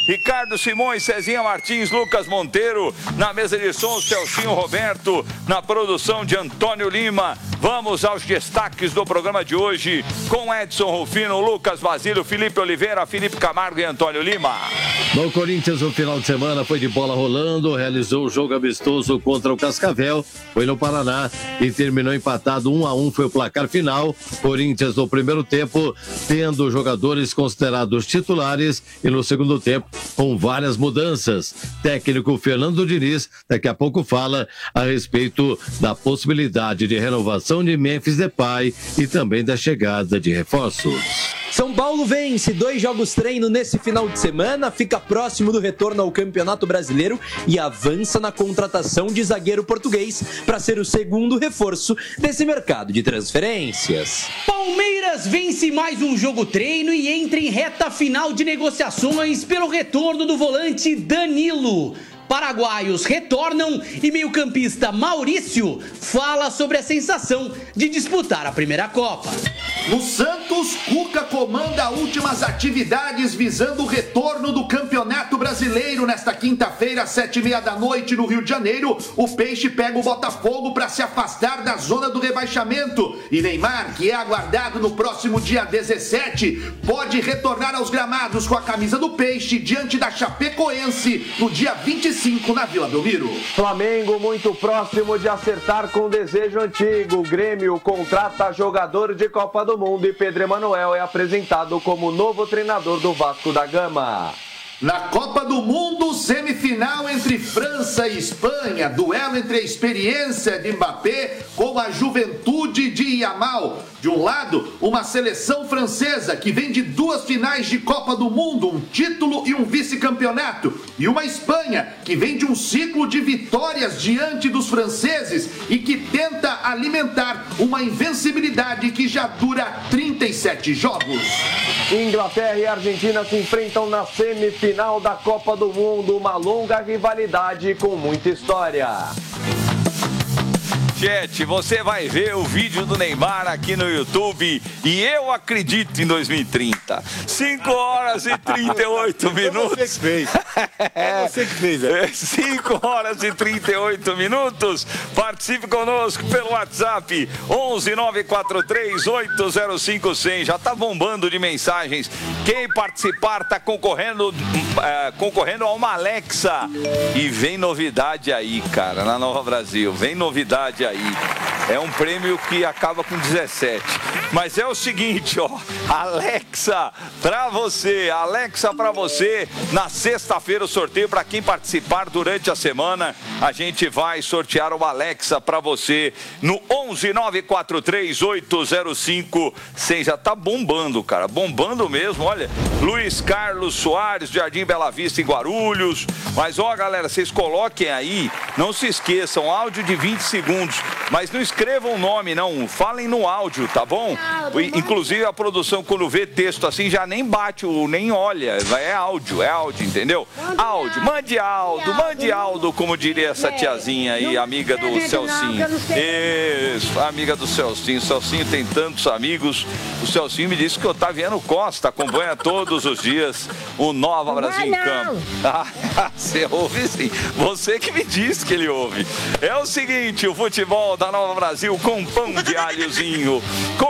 Ricardo Simões, Cezinha Martins, Lucas Monteiro, na mesa de som, Celcinho Roberto, na produção de Antônio Lima. Vamos aos destaques do programa de hoje com Edson Rufino, Lucas Basílio, Felipe Oliveira, Felipe Camargo e Antônio Lima. No Corinthians, o final de semana foi de bola rolando, realizou o jogo amistoso contra o Cascavel, foi no Paraná e terminou empatado 1-1, foi o placar final. Corinthians no primeiro tempo, tendo jogadores considerados titulares e no segundo tempo com várias mudanças. Técnico Fernando Diniz daqui a pouco fala a respeito da possibilidade de renovação de Memphis Depay e também da chegada de reforços. São Paulo vence 2 jogos treino nesse final de semana, fica próximo do retorno ao Campeonato Brasileiro e avança na contratação de zagueiro português para ser o segundo reforço desse mercado de transferências. Palmeiras vence mais um jogo treino e entra em reta final de negociações pelo retorno do volante Danilo. Paraguaios retornam e meio-campista Maurício fala sobre a sensação de disputar a primeira Copa. No Santos, Cuca comanda últimas atividades visando o retorno do Campeonato Brasileiro. Nesta quinta-feira, às 7h30 da noite, no Rio de Janeiro, o Peixe pega o Botafogo para se afastar da zona do rebaixamento. E Neymar, que é aguardado no próximo dia 17, pode retornar aos gramados com a camisa do Peixe diante da Chapecoense no dia 25 na Vila Belmiro. Flamengo muito próximo de acertar com o desejo antigo. O Grêmio contrata jogador de Copa do Mundo e Pedro Emanuel é apresentado como novo treinador do Vasco da Gama. Na Copa do Mundo, semifinal entre França e Espanha, duelo entre a experiência de Mbappé com a juventude de Yamal. De um lado, uma seleção francesa que vem de 2 finais de Copa do Mundo, um título e um vice-campeonato. E uma Espanha que vem de um ciclo de vitórias diante dos franceses e que tenta alimentar uma invencibilidade que já dura 37 jogos. Inglaterra e Argentina se enfrentam na semifinal da Copa do Mundo, uma longa rivalidade com muita história. Gente, você vai ver o vídeo do Neymar aqui no YouTube e eu acredito em 2030. 5 horas e 38 minutos. Você que fez. É você que fez, velho. 5 horas e 38 minutos. Participe conosco pelo WhatsApp 11 943 805 100. Já tá bombando de mensagens. Quem participar tá concorrendo a uma Alexa. E vem novidade aí, cara, na Nova Brasil. Vem novidade aí. É um prêmio que acaba com 17. Mas é o seguinte, ó, Alexa pra você, na sexta-feira o sorteio para quem participar durante a semana, a gente vai sortear uma Alexa pra você no 11 943 805 100. Já tá bombando, cara, bombando mesmo, olha, Luiz Carlos Soares, Jardim Bela Vista em Guarulhos. Mas ó, galera, vocês coloquem aí, não se esqueçam, áudio de 20 segundos, mas não escrevam o nome não, falem no áudio, tá bom? Inclusive a produção, quando vê texto assim, já nem bate, nem olha, é áudio, entendeu? Áudio, mande áudio, como diria essa tiazinha aí, amiga do Celcinho. Isso, amiga do Celcinho. O Celcinho tem tantos amigos. O Celcinho me disse que o Otaviano Costa acompanha todos os dias o Nova Brasil em Campo. Você ouve sim, você que me disse que ele ouve. É o seguinte, o futebol da Nova Brasil com pão de alhozinho,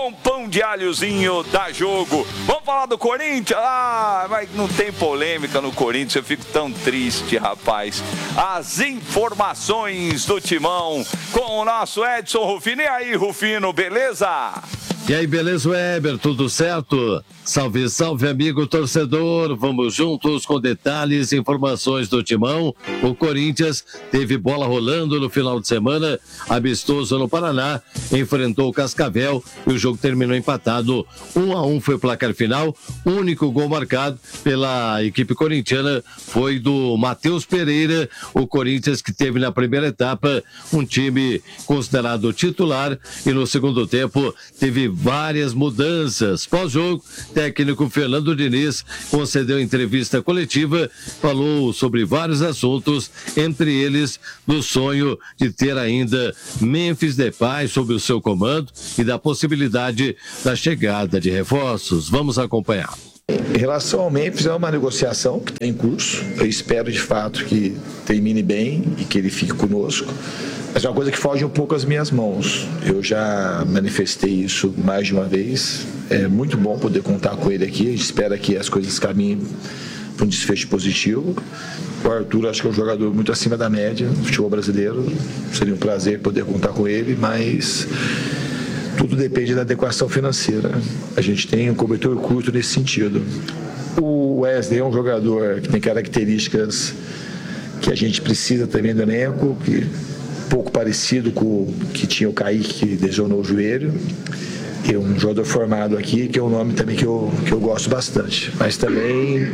dá jogo. Vamos falar do Corinthians? Mas não tem polêmica no Corinthians, eu fico tão triste, rapaz. As informações do Timão com o nosso Edson Rufino. E aí, Rufino, beleza? E aí, beleza, Weber? Tudo certo? Salve, salve, amigo torcedor. Vamos juntos com detalhes e informações do Timão. O Corinthians teve bola rolando no final de semana, amistoso no Paraná, enfrentou o Cascavel e o jogo terminou empatado. 1-1 foi o placar final. O único gol marcado pela equipe corintiana foi do Matheus Pereira. O Corinthians que teve na primeira etapa um time considerado titular e no segundo tempo teve várias mudanças. Pós-jogo, técnico Fernando Diniz concedeu entrevista coletiva, falou sobre vários assuntos, entre eles do sonho de ter ainda Memphis Depay sob o seu comando e da possibilidade da chegada de reforços. Vamos acompanhar. Em relação ao Memphis, é uma negociação que está em curso. Eu espero, de fato, que termine bem e que ele fique conosco. Mas é uma coisa que foge um pouco às minhas mãos. Eu já manifestei isso mais de uma vez. É muito bom poder contar com ele aqui. A gente espera que as coisas caminhem para um desfecho positivo. O Arthur, acho que é um jogador muito acima da média do futebol brasileiro. Seria um prazer poder contar com ele, mas tudo depende da adequação financeira. A gente tem um cobertor curto nesse sentido. O Wesley é um jogador que tem características que a gente precisa também do elenco, que pouco parecido com o que tinha o Kaique, que lesionou o joelho. E um jogador formado aqui, que é um nome também que eu gosto bastante. Mas também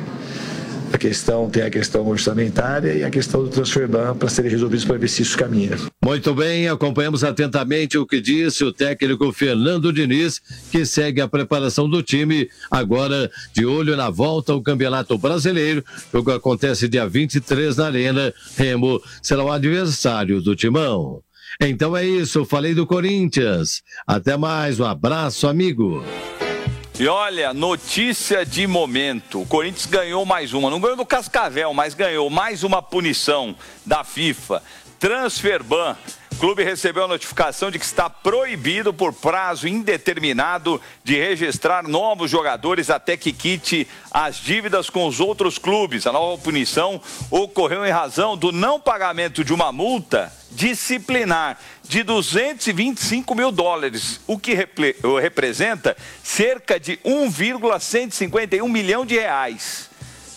tem a questão orçamentária e a questão do transfer ban para serem resolvidos para ver se isso caminha. Muito bem, acompanhamos atentamente o que disse o técnico Fernando Diniz, que segue a preparação do time, agora de olho na volta ao Campeonato Brasileiro. O jogo acontece dia 23 na Arena. Remo será o adversário do Timão. Então é isso, falei do Corinthians. Até mais, um abraço, amigo. E olha, notícia de momento, o Corinthians ganhou mais uma, não ganhou do Cascavel, mas ganhou mais uma punição da FIFA, transfer ban. O clube recebeu a notificação de que está proibido por prazo indeterminado de registrar novos jogadores até que quite as dívidas com os outros clubes. A nova punição ocorreu em razão do não pagamento de uma multa disciplinar de $225 mil, o que representa cerca de 1,151 milhão de reais.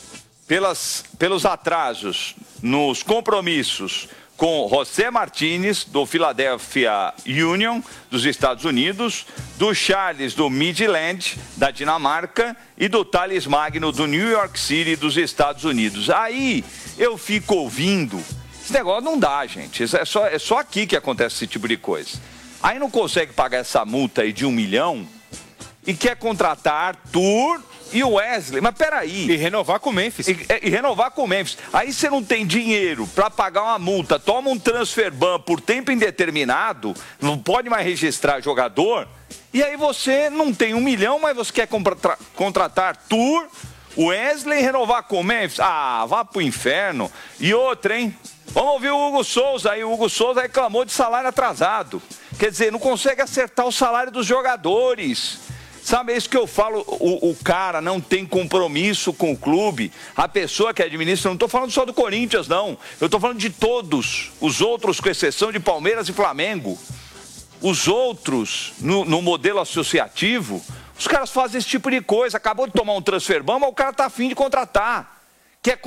Pelos atrasos nos compromissos com José Martínez, do Philadelphia Union, dos Estados Unidos, do Charles, do Midland, da Dinamarca, e do Thales Magno, do New York City, dos Estados Unidos. Aí eu fico ouvindo, esse negócio não dá, gente, é só aqui que acontece esse tipo de coisa. Aí não consegue pagar essa multa aí de $1 milhão e quer contratar Arthur e o Wesley, mas peraí. E renovar com o Memphis. E renovar com o Memphis. Aí você não tem dinheiro para pagar uma multa, toma um transfer ban por tempo indeterminado, não pode mais registrar jogador, e aí você não tem $1 milhão, mas você quer contratar Arthur, Wesley e renovar com o Memphis? Ah, vá pro inferno. E outra, hein? Vamos ouvir o Hugo Souza aí. O Hugo Souza reclamou de salário atrasado. Quer dizer, não consegue acertar o salário dos jogadores. Sabe, é isso que eu falo, o cara não tem compromisso com o clube, a pessoa que administra, não estou falando só do Corinthians, não. Eu estou falando de todos, os outros, com exceção de Palmeiras e Flamengo. Os outros, no modelo associativo, os caras fazem esse tipo de coisa. Acabou de tomar um transfer ban, mas o cara está afim de contratar. Quer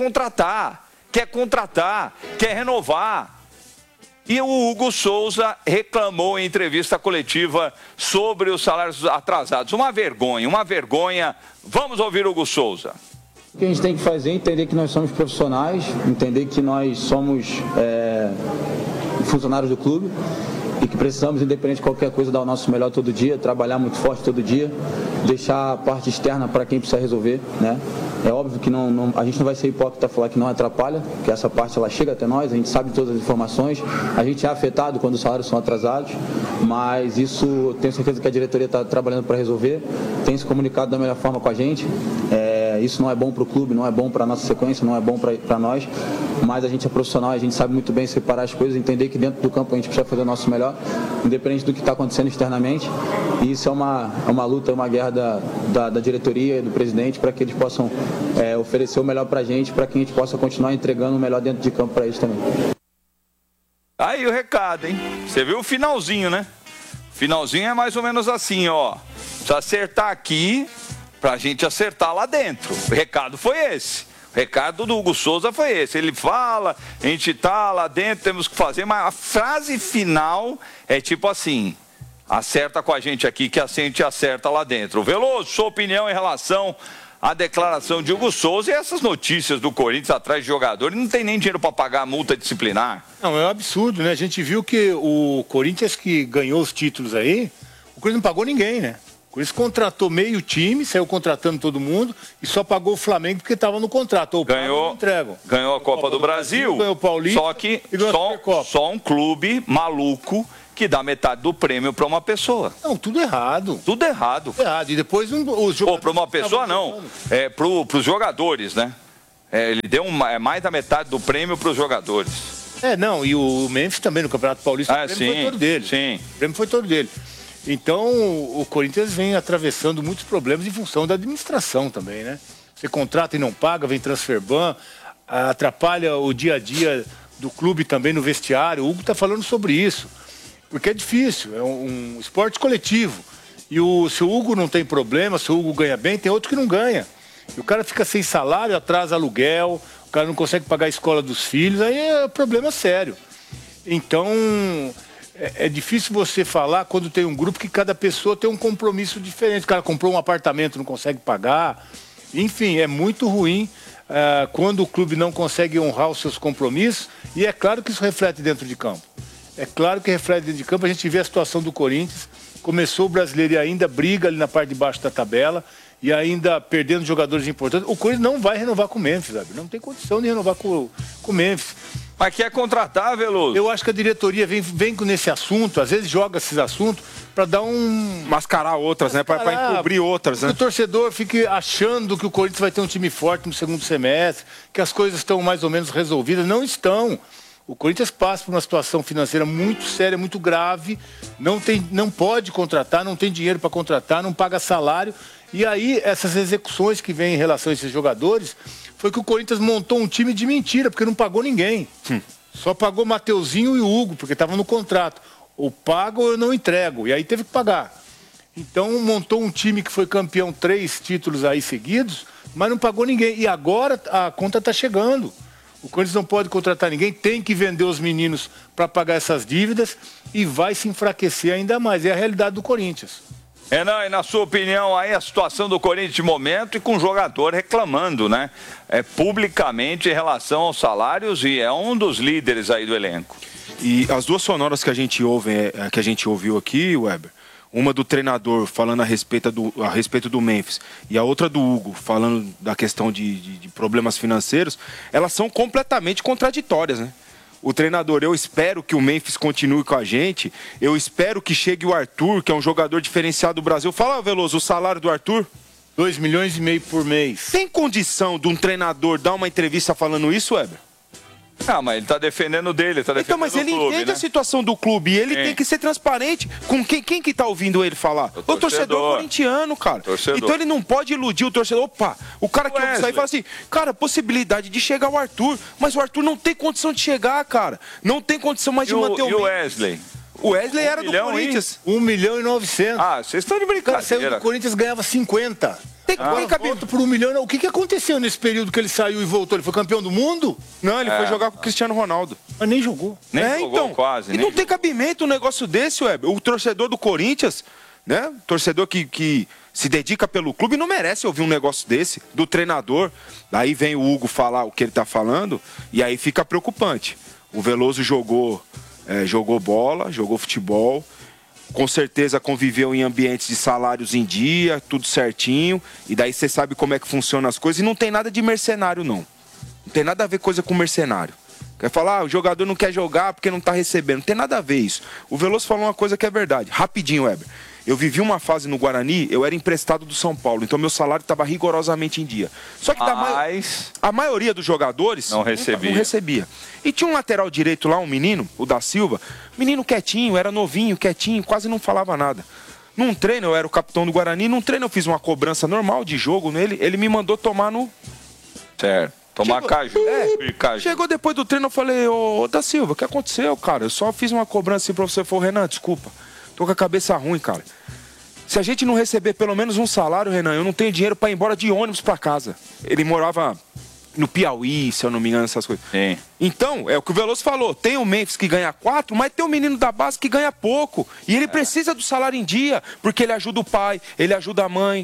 renovar. E o Hugo Souza reclamou em entrevista coletiva sobre os salários atrasados. Uma vergonha. Vamos ouvir o Hugo Souza. O que a gente tem que fazer é entender que nós somos profissionais, entender que nós somos funcionários do clube e que precisamos, independente de qualquer coisa, dar o nosso melhor todo dia, trabalhar muito forte todo dia, deixar a parte externa para quem precisa resolver, né? É óbvio que a gente não vai ser hipócrita falar que não atrapalha, que essa parte ela chega até nós, a gente sabe de todas as informações, a gente é afetado quando os salários são atrasados, mas isso tenho certeza que a diretoria está trabalhando para resolver, tem se comunicado da melhor forma com a gente. Isso não é bom para o clube, não é bom para a nossa sequência, não é bom para nós, mas a gente é profissional, a gente sabe muito bem separar as coisas, entender que dentro do campo a gente precisa fazer o nosso melhor, independente do que está acontecendo externamente, e isso é uma luta, uma guerra da diretoria e do presidente para que eles possam oferecer o melhor para a gente, para que a gente possa continuar entregando o melhor dentro de campo para eles também. Aí o recado, hein? Você viu o finalzinho, né? O finalzinho é mais ou menos assim, ó. Precisa acertar aqui pra gente acertar lá dentro. O recado foi esse. O recado do Hugo Souza foi esse. Ele fala, a gente tá lá dentro, temos que fazer, mas a frase final é tipo assim: acerta com a gente aqui que a gente acerta lá dentro. Veloso, sua opinião em relação à declaração de Hugo Souza e essas notícias do Corinthians atrás de jogador, não tem nem dinheiro para pagar a multa disciplinar. Não, é um absurdo, né? A gente viu que o Corinthians que ganhou os títulos aí, o Corinthians não pagou ninguém, né? O Corinthians contratou meio time, saiu contratando todo mundo e só pagou o Flamengo porque estava no contrato. Ou ganhou a Copa do Brasil, ganhou o Paulista, só que só um clube maluco que dá metade do prêmio para uma pessoa. Não, tudo errado. Tudo errado. E depois os jogadores... Ou para uma pessoa, não. Para os jogadores, né? Ele deu mais da metade do prêmio para os jogadores. Não, e o Memphis também no Campeonato Paulista, o prêmio foi todo dele. Sim. O prêmio foi todo dele. Então, o Corinthians vem atravessando muitos problemas em função da administração também, né? Você contrata e não paga, vem transferban, atrapalha o dia a dia do clube também no vestiário. O Hugo está falando sobre isso, porque é difícil, é um esporte coletivo. E se o Hugo não tem problema, se o Hugo ganha bem, tem outro que não ganha. E o cara fica sem salário, atrasa aluguel, o cara não consegue pagar a escola dos filhos, aí é problema sério. Então, é difícil você falar quando tem um grupo que cada pessoa tem um compromisso diferente. O cara comprou um apartamento, não consegue pagar. Enfim, é muito ruim quando o clube não consegue honrar os seus compromissos. E é claro que isso reflete dentro de campo. É claro que reflete dentro de campo. A gente vê a situação do Corinthians. Começou o Brasileiro e ainda briga ali na parte de baixo da tabela. E ainda perdendo jogadores importantes. O Corinthians não vai renovar com o Memphis, sabe? Não tem condição de renovar com o Memphis. Mas quer contratar, Veloso? Eu acho que a diretoria vem nesse assunto, às vezes joga esses assuntos para dar mascarar outras, né? Para encobrir outras, né? Que o torcedor fique achando que o Corinthians vai ter um time forte no segundo semestre, que as coisas estão mais ou menos resolvidas. Não estão. O Corinthians passa por uma situação financeira muito séria, muito grave. Não pode contratar, não tem dinheiro para contratar, não paga salário. E aí, essas execuções que vêm em relação a esses jogadores, foi que o Corinthians montou um time de mentira, porque não pagou ninguém. Só pagou Mateuzinho e o Hugo, porque estavam no contrato. Ou pago ou eu não entrego. E aí teve que pagar. Então, montou um time que foi campeão 3 títulos aí seguidos, mas não pagou ninguém. E agora a conta está chegando. O Corinthians não pode contratar ninguém, tem que vender os meninos para pagar essas dívidas e vai se enfraquecer ainda mais. É a realidade do Corinthians. Renan, e na sua opinião aí a situação do Corinthians de momento e com o jogador reclamando, né? Publicamente em relação aos salários e é um dos líderes aí do elenco. E as duas sonoras que a gente ouviu aqui, Weber, uma do treinador falando a respeito do Memphis e a outra do Hugo falando da questão de problemas financeiros, elas são completamente contraditórias, né? O treinador, eu espero que o Memphis continue com a gente, eu espero que chegue o Arthur, que é um jogador diferenciado do Brasil. Fala, Veloso, o salário do Arthur? 2,5 milhões por mês. Tem condição de um treinador dar uma entrevista falando isso, Weber? Mas ele tá defendendo dele, tá defendendo então, mas ele do clube, entende, né? A situação do clube e ele tem que ser transparente com quem que tá ouvindo ele falar? O torcedor corintiano, cara. Então ele não pode iludir o torcedor. Opa, o cara que ouve isso aí fala assim, cara, possibilidade de chegar o Arthur, mas o Arthur não tem condição de chegar, cara. Não tem condição mais de manter o E o Wesley? O Wesley era do Corinthians. 1.900.000. Vocês estão de brincadeira. Saiu do Corinthians, ganhava 50. Tem cabimento por 1 milhão. O que aconteceu nesse período que ele saiu e voltou? Ele foi campeão do mundo? Não, ele foi jogar com o Cristiano Ronaldo. Mas nem jogou. Nem jogou então, quase. E não tem cabimento um negócio desse, Weber. O torcedor do Corinthians, né? O torcedor que se dedica pelo clube não merece ouvir um negócio desse, do treinador. Daí vem o Hugo falar o que ele tá falando e aí fica preocupante. O Veloso jogou bola, jogou futebol, com certeza conviveu em ambientes de salários em dia, tudo certinho, e daí você sabe como é que funcionam as coisas, e não tem nada de mercenário, não. Não tem nada a ver coisa com mercenário. Quer falar, o jogador não quer jogar porque não tá recebendo, não tem nada a ver isso. O Veloso falou uma coisa que é verdade, rapidinho, Weber. Eu vivi uma fase no Guarani, eu era emprestado do São Paulo, então meu salário estava rigorosamente em dia. Só que a maioria dos jogadores não recebia. E tinha um lateral direito lá, um menino, o da Silva, menino quietinho, era novinho, quietinho, quase não falava nada. Num treino, eu era o capitão do Guarani, num treino eu fiz uma cobrança normal de jogo nele, ele me mandou tomar no... Certo. Tomar caju. Chegou depois do treino, eu falei, ô da Silva, o que aconteceu, cara? Eu só fiz uma cobrança assim pra você. Falou, Renan, desculpa. Tô com a cabeça ruim, cara. Se a gente não receber pelo menos um salário, Renan, eu não tenho dinheiro pra ir embora de ônibus pra casa. Ele morava no Piauí, se eu não me engano, essas coisas. Sim. Então, é o que o Veloso falou. Tem o Memphis que ganha 4, mas tem o menino da base que ganha pouco. E ele precisa do salário em dia, porque ele ajuda o pai, ele ajuda a mãe.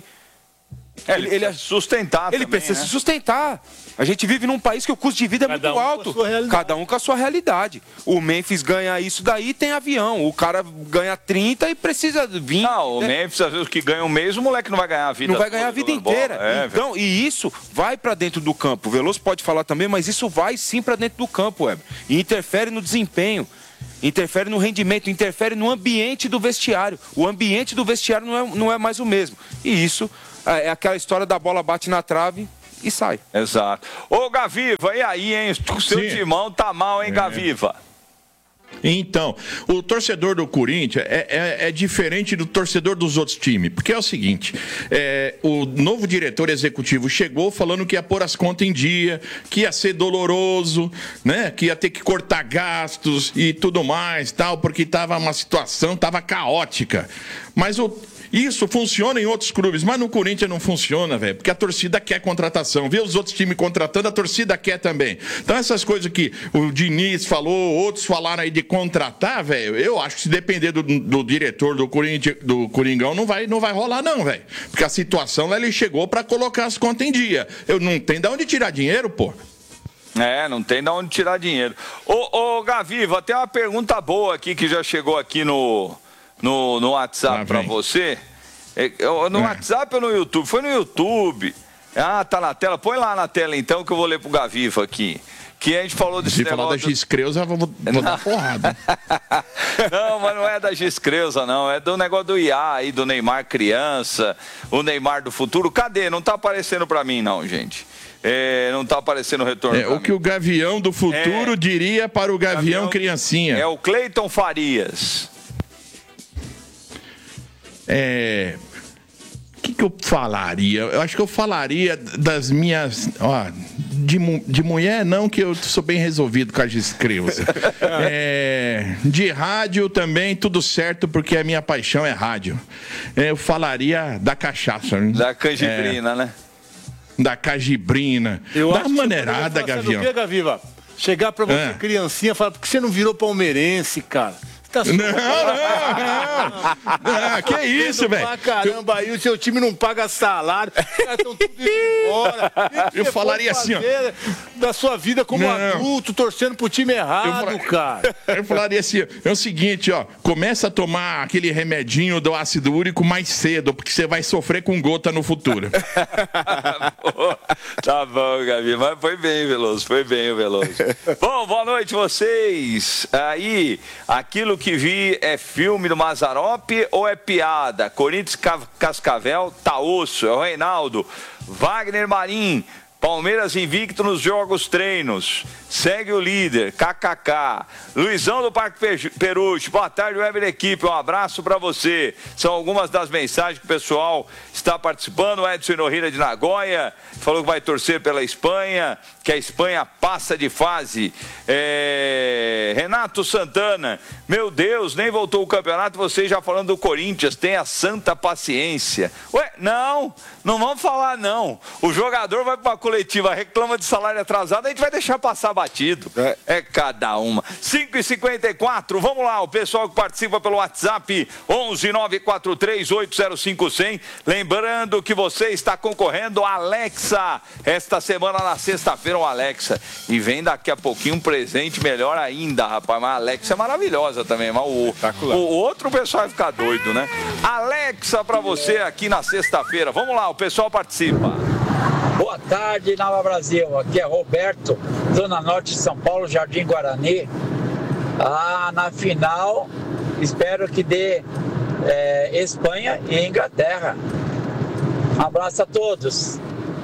Ele precisa se sustentar. Ele precisa se sustentar. A gente vive num país que o custo de vida é muito alto. Cada um com a sua realidade. O Memphis ganha isso daí, tem avião. O cara ganha 30 e precisa vir. Não, o Memphis, às vezes, que ganha um mês, o moleque não vai ganhar a vida. Não vai ganhar a vida inteira. Então, e isso vai pra dentro do campo. O Veloso pode falar também, mas isso vai sim pra dentro do campo, Weber. E interfere no desempenho. interfere no rendimento, interfere no ambiente do vestiário. O ambiente do vestiário não é mais o mesmo. E isso é aquela história da bola bate na trave e sai. Exato. Ô, Gaviva, e aí, hein? O seu timão tá mal, hein, Gaviva? Então, o torcedor do Corinthians é diferente do torcedor dos outros times, porque é o seguinte, o novo diretor executivo chegou falando que ia pôr as contas em dia, que ia ser doloroso, né, que ia ter que cortar gastos e tudo mais, tal, porque estava uma situação, estava caótica. Mas isso funciona em outros clubes, mas no Corinthians não funciona, velho, porque a torcida quer contratação. Vê os outros times contratando, a torcida quer também. Então essas coisas que o Diniz falou, outros falaram aí de contratar, velho, eu acho que se depender do diretor do Corinthians, do Coringão, não vai rolar não, velho. Porque a situação lá, ele chegou para colocar as contas em dia. Eu não tenho de onde tirar dinheiro, pô. Não tem de onde tirar dinheiro. Ô Gaviva, tem uma pergunta boa aqui que já chegou aqui no WhatsApp para você. No WhatsApp ou no YouTube? Foi no YouTube. Tá na tela. Põe lá na tela então que eu vou ler pro Gaviva aqui. Que a gente falou desse negócio... Se falar da Giscreuza, eu vou dar porrada. Não, mas não é da Giscreuza, não. É do negócio do IA aí, do Neymar criança, o Neymar do futuro. Cadê? Não tá aparecendo para mim, não, gente. Não tá aparecendo o retorno. O que o Gavião do futuro diria para o Gavião criancinha. É o Cleiton Farias. O que eu falaria? Eu acho que eu falaria das minhas... de mulher não, que eu sou bem resolvido com a Giscreuza. De rádio também, tudo certo, porque a minha paixão é rádio. Eu falaria da cachaça. Da canjibrina, né? Da cajibrina. Da maneirada, Gavião. Sabe o que, Gaviva? Chegar pra você, criancinha, falar, por que você não virou palmeirense, cara? Tá não. Que isso, velho? Caramba, aí o seu time não paga salário, os caras estão tudo indo embora. Eu falaria assim, ó. Da sua vida como adulto, torcendo pro time errado, cara. Eu falaria assim, é o seguinte, ó, começa a tomar aquele remedinho do ácido úrico mais cedo, porque você vai sofrer com gota no futuro. Tá bom, Gabi, mas foi bem, Veloso, foi bem o Veloso. Bom, boa noite vocês. Aí, aquilo que vi é filme do Mazzaropi ou é piada? Corinthians Cascavel, tá osso, é o Reinaldo. Wagner Marim, Palmeiras invicto nos jogos treinos. Segue o líder, KKK. Luizão do Parque Peruche, boa tarde, Weber Equipe, um abraço para você. São algumas das mensagens que o pessoal está participando. O Edson Nohira de Nagoya falou que vai torcer pela Espanha, que a Espanha passa de fase. Renato Santana, meu Deus, nem voltou o campeonato, vocês já falando do Corinthians, tenha santa paciência. Ué, não vamos falar não. O jogador vai para a coletiva, reclama de salário atrasado, a gente vai deixar passar batido. É cada uma. 5h54, vamos lá, o pessoal que participa pelo WhatsApp 11-943-805-100. Lembrando que você está concorrendo a Alexa esta semana na sexta-feira, o Alexa. E vem daqui a pouquinho um presente melhor ainda, rapaz. Mas a Alexa é maravilhosa também, mas o outro o pessoal vai ficar doido, né? Alexa pra você aqui na sexta-feira. Vamos lá, o pessoal participa. Boa tarde, Nova Brasil. Aqui é Roberto, Zona Norte de São Paulo, Jardim Guarani. Na final, espero que dê Espanha e Inglaterra. Um abraço a todos.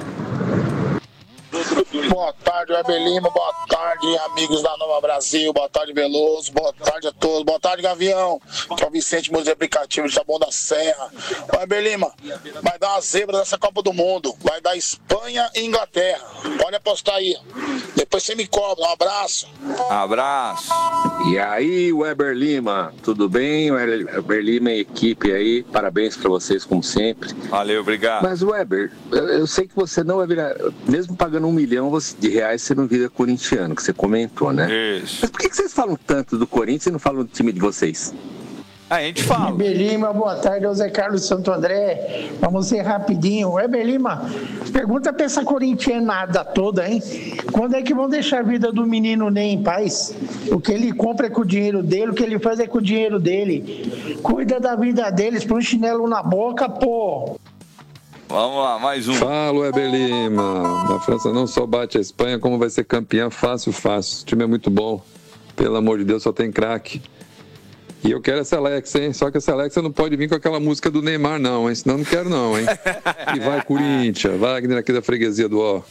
Boa tarde, Weber Lima. Boa tarde, amigos da Nova Brasil. Boa tarde, Veloso. Boa tarde a todos. Boa tarde, Gavião. Que é o Vicente, músico aplicativo de Taboão da Serra. Weber Lima, vai dar uma zebra nessa Copa do Mundo. Vai dar Espanha e Inglaterra. Pode apostar aí. Depois você me cobra. Um abraço. Abraço. E aí, Weber Lima, tudo bem? Weber Lima e equipe aí, parabéns pra vocês como sempre. Valeu, obrigado. Mas, Weber, eu sei que você não vai virar, mesmo pagando R$1 milhão de reais, você não vira corintiano, que você comentou, né? Isso. Mas por que vocês falam tanto do Corinthians e não falam do time de vocês? A gente fala. Weber Lima, boa tarde, José Carlos Santo André. Vamos ser rapidinho. Weber Lima, pergunta pra essa corintianada toda, hein? Quando é que vão deixar a vida do menino Ney em paz? O que ele compra é com o dinheiro dele, o que ele faz é com o dinheiro dele. Cuida da vida deles, põe um chinelo na boca, pô. Vamos lá, mais um. Fala, Weber Lima. A França não só bate a Espanha, como vai ser campeã fácil. O time é muito bom. Pelo amor de Deus, só tem craque. E eu quero essa Alexa, hein? Só que essa Alexa não pode vir com aquela música do Neymar, não, hein? Senão não quero, não, hein? E vai, Corinthians. Wagner aqui da freguesia do Ó.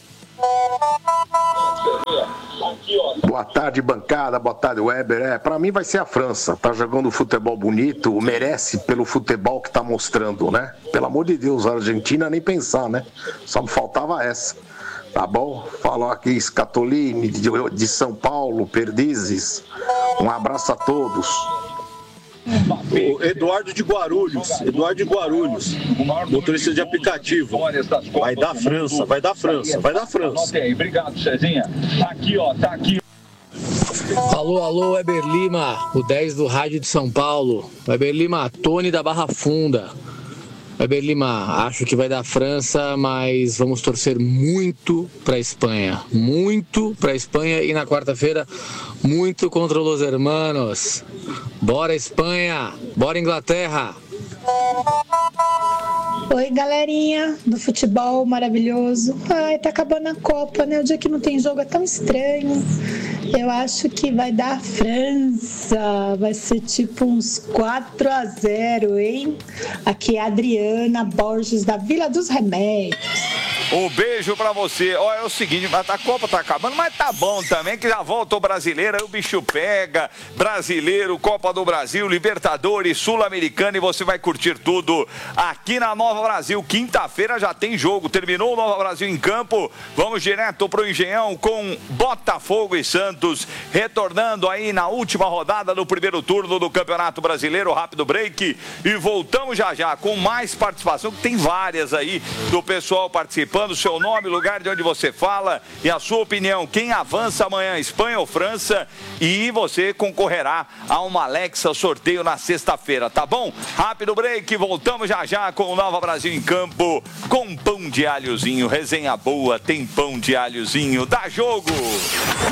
Boa tarde, bancada. Boa tarde, Weber. Pra mim vai ser a França. Tá jogando futebol bonito, merece pelo futebol que tá mostrando, né? Pelo amor de Deus, a Argentina nem pensar, né? Só me faltava essa. Tá bom? Falou aqui Scatolini de São Paulo, Perdizes. Um abraço a todos. O Eduardo de Guarulhos, motorista de aplicativo. Vai dar França, vai dar França, vai dar França. Obrigado, Cezinha. Aqui, ó, tá aqui. Alô, Weber Lima, o 10 do Rádio de São Paulo. Weber Lima, Tony da Barra Funda. Weber Lima, acho que vai dar França, mas vamos torcer muito para a Espanha. Muito para a Espanha e na quarta-feira, muito contra os hermanos. Bora Espanha, bora Inglaterra. Oi, galerinha do futebol maravilhoso. Ai, tá acabando a Copa, né? O dia que não tem jogo é tão estranho. Eu acho que vai dar França. Vai ser tipo uns 4-0, hein? Aqui é a Adriana Borges, da Vila dos Remédios. Um beijo pra você. Ó, é o seguinte, a Copa tá acabando, mas tá bom também, que já volta o brasileiro, aí o bicho pega. Brasileiro, Copa do Brasil, Libertadores, Sul-Americana, e você vai curtir tudo aqui na Nova Brasil. Quinta-feira já tem jogo. Terminou o Nova Brasil em campo. Vamos direto pro Engenhão com Botafogo e Santos, retornando aí na última rodada do primeiro turno do Campeonato Brasileiro. Rápido break e voltamos já com mais participação, que tem várias aí do pessoal participando. Seu nome, lugar de onde você fala e a sua opinião. Quem avança amanhã, Espanha ou França? E você concorrerá a uma Alexa sorteio na sexta-feira, tá bom? Rápido break, voltamos já com o Nova Brasil em campo, com pão de alhozinho. Resenha boa, tem pão de alhozinho. Dá jogo!